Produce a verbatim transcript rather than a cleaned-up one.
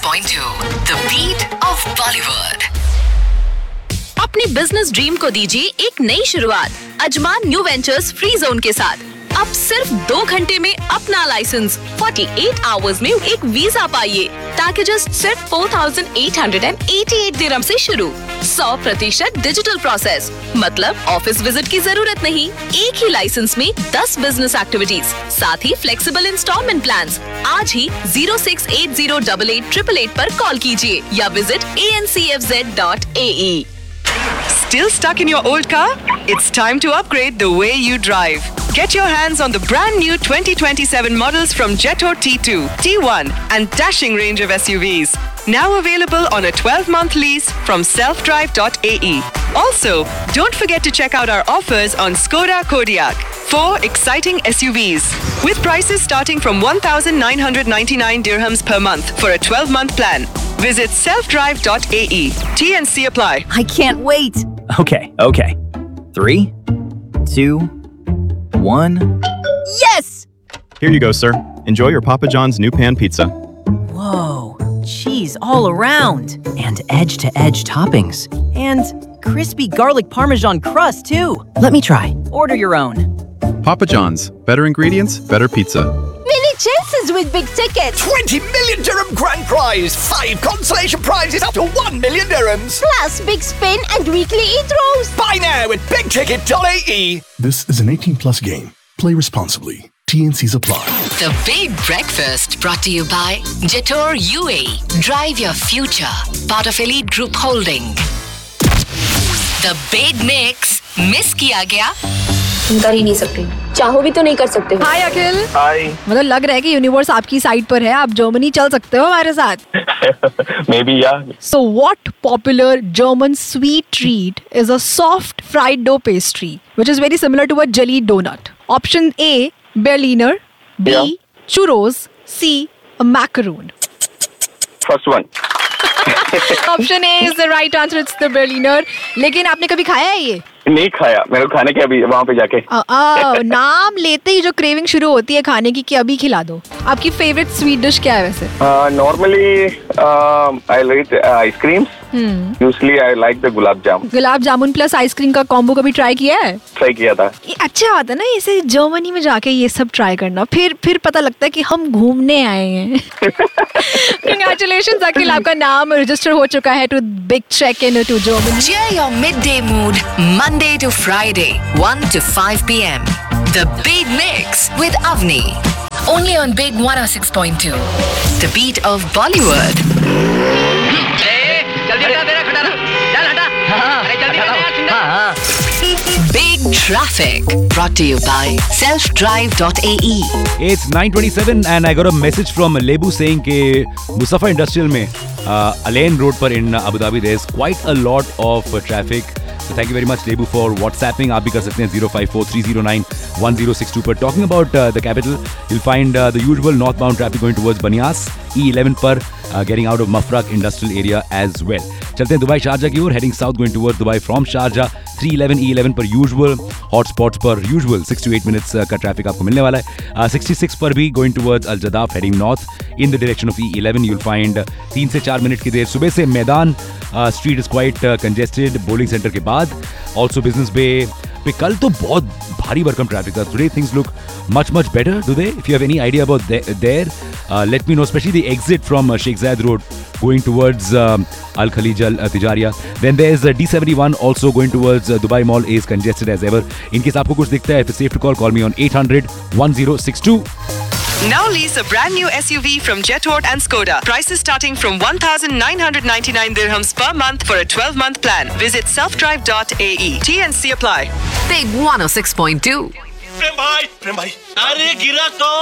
point two, the beat of Bollywood. अपने business dream को दीजिए एक नई शुरुआत Ajman new ventures free zone के साथ। अब सिर्फ दो घंटे में अपना लाइसेंस, अड़तालीस आवर्स में एक वीजा पाइए। पैकेजेस सिर्फ चार हज़ार आठ सौ अट्ठासी दिरहम से शुरू। सौ प्रतिशत डिजिटल प्रोसेस, मतलब ऑफिस विजिट की जरूरत नहीं। एक ही लाइसेंस में दस बिजनेस एक्टिविटीज, साथ ही फ्लेक्सिबल इंस्टॉलमेंट प्लान्स। आज ही zero six eight zero double eight triple eight पर कॉल कीजिए या visit A N C F Z dot A E. Still stuck in your old car? It's time to upgrade the way you drive. Get your hands on the brand new twenty twenty-seven models from Jetor T two, T one and dashing range of S U Vs. Now available on a twelve month lease from self drive dot a e. Also, don't forget to check out our offers on Skoda Kodiaq. Four exciting S U Vs with prices starting from one thousand nine hundred ninety-nine dirhams per month for a twelve month plan. Visit self drive dot a e. T and C apply. I can't wait. Okay, okay. Three, two, one. Yes! Here you go, sir. Enjoy your Papa John's new pan pizza. Whoa, cheese all around. And edge-to-edge toppings. And crispy garlic parmesan crust, too. Let me try. Order your own. Papa John's. Better ingredients, better pizza. Many chances with big tickets. twenty million dirham grand prize. Five consolation prizes up to one million dirhams. Plus big spin and weekly e-throws. Buy now at big ticket dot a e. This is an eighteen plus game. Play responsibly. T and C's apply. The Big Breakfast brought to you by Jetor U A E. Drive your future. Part of Elite Group Holding. The Big Mix. Miss किया गया? कर ही नहीं सकते, चाहो भी तो नहीं कर सकते। हाय अखिल। हाय। मतलब लग रहा है कि यूनिवर्स आपकी साइड पर है, आप जर्मनी चल सकते हो हमारे साथ। Maybe yeah. So what popular German sweet treat is a soft fried dough pastry which is very similar to a jelly donut? Option A, Berliner. B, Yeah. churros. C, a macaroon. First one. Option A is the right answer. It's the Berliner. लेकिन आपने कभी खाया है ये? नहीं खाया, मेरे को खाने के अभी वहाँ पे जाके। आ, आ, नाम लेते ही जो क्रेविंग शुरू होती है खाने की कि अभी खिला दो। आपकी फेवरेट स्वीट डिश क्या है वैसे? Normally I like ice cream. Usually I like the gulab jamun. Gulab jamun plus ice cream का कॉम्बो कभी ट्राई किया है? ट्राई किया था। ये अच्छा बात है ना, इसे जर्मनी में जाके ये सब ट्राई करना, फिर फिर पता लगता है कि हम घूमने आए हैं। Congratulations अखिल, आपका नाम रजिस्टर हो चुका है to big check in to Germany. Share your midday mood Monday to Friday, one to five p m. The Big Mix with Avni. Only on Big one oh six point two. The beat of Bollywood. Big Traffic brought to you by self drive dot a e. It's nine twenty-seven and I got a message from Lebu saying कि Musafa Industrial में uh, Alain Road पर in Abu Dhabi there's quite a lot of uh, traffic. So thank you very much Lebu for WhatsApping. आप भी कर सकते हैं zero five four three zero nine one zero six two पर. Talking about uh, the capital, you'll find uh, the usual northbound traffic going towards Banias, E eleven पर uh, getting out of Mafraq industrial area as well. चलते हैं Dubai Sharjah की ओर, heading south going towards Dubai from Sharjah. three eleven E eleven पर usual hotspots पर usual six to eight minutes uh, का traffic आपको मिलने वाला है. uh, sixty-six पर भी going towards Al Jadaf heading north in the direction of E eleven. You'll find uh, तीन से चार मिनट की देर सुबह से मैदान uh, street is quite uh, congested bowling center के बाद. Also business bay पे कल तो बहुत भारी भरकम ट्रैफिक था. Today things look much much better. Do they? If you have any idea about the- there, uh, let me know. Especially the exit from uh, Sheikh Zayed Road going towards um, Al Khalij Al uh, Tijaria. Then there's uh, D seventy-one also going towards uh, Dubai Mall is congested as ever. In case आपको कुछ दिखता है, if it's safe to call, call me on eight hundred one zero six two. Now lease a brand new S U V from Jetor and Skoda. Prices starting from one thousand nine hundred ninety-nine dirhams per month for a twelve month plan. Visit self drive dot a e. T and C apply. Big one oh six point two. प्रेम भाई, प्रेम भाई, अरे गिरा कौन?